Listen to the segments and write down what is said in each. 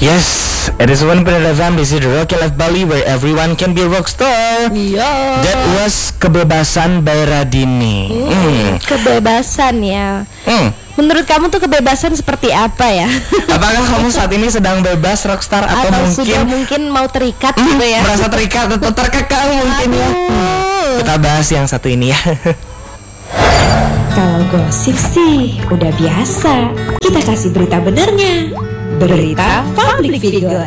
Yes, it is one Planet FM. This is the Rocky Life Bali, where everyone can be a rockstar. Iya. That was Kebebasan by Radini. Kebebasan ya. Menurut kamu tuh kebebasan seperti apa ya? Apakah kamu saat ini sedang bebas rockstar atau sudah mungkin mau terikat gitu ya? merasa terikat atau terkekang mungkin ya? Kita bahas yang satu ini ya. Kalau gosip sih udah biasa. Kita kasih berita benernya. Berita public figure.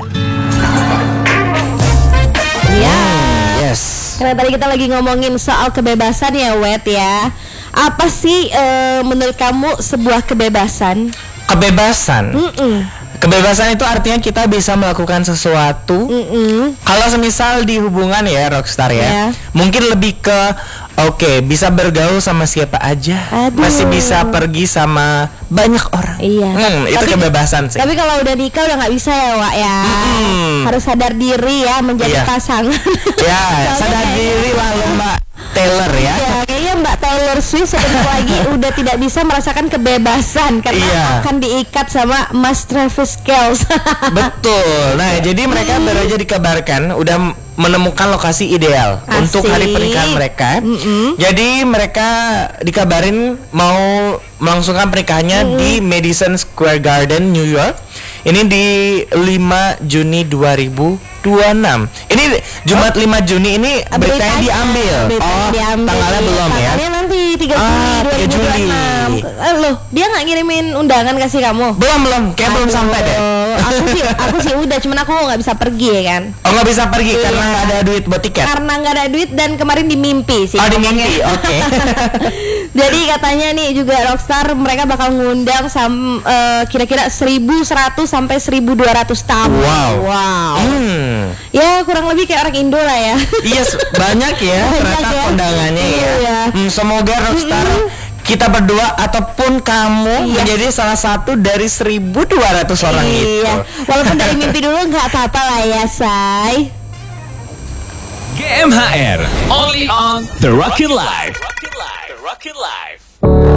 Ya. Yes. Karena tadi kita lagi ngomongin soal kebebasan ya, Wet ya. Apa sih menurut kamu sebuah kebebasan? Kebebasan. Kebebasan itu artinya kita bisa melakukan sesuatu. Kalau semisal di hubungan ya rockstar ya, mungkin lebih ke bisa bergaul sama siapa aja. Masih bisa pergi sama banyak orang. Iya. Itu kebebasan sih. Tapi kalau udah nikah udah nggak bisa ya, Wak ya. Harus sadar diri ya menjadi pasangan. Ya, sadar diri lah Mbak Taylor ya. Ya, kayaknya Mbak Taylor Swift sebentar lagi udah tidak bisa merasakan kebebasan karena akan diikat sama Mas Travis Kelce. Betul. Nah, jadi mereka baru aja dikabarkan udah menemukan lokasi ideal untuk hari pernikahan mereka. Jadi mereka dikabarin mau melangsungkan pernikahannya di Madison Square Garden, New York. Ini di 5 Juni 2026. Ini Jumat 5 Juni ini beritanya diambil. Tanggalnya belum ya? Tanggalnya nanti 3 Juli 2026. Loh, dia nggak ngirimin undangan kasih kamu? Belum. Kayak belum sampai deh. Aku sih udah, cuman aku nggak bisa pergi ya kan? Oh, nggak bisa pergi karena nggak ada duit buat tiket. Karena nggak ada duit dan kemarin di mimpi sih. Oh, di mimpi, oke. Jadi katanya nih juga rockstar mereka bakal ngundang kira-kira 1.100 sampai 1.200 tamu. Wow. Ya kurang lebih kayak orang Indo lah ya. Iya, banyak ya ternyata undangannya ya. Semoga rockstar kita berdua ataupun kamu menjadi salah satu dari 1.200 orang itu. Walaupun dari mimpi dulu nggak apa-apa lah ya, say. GMHR, only on The Rocky Life.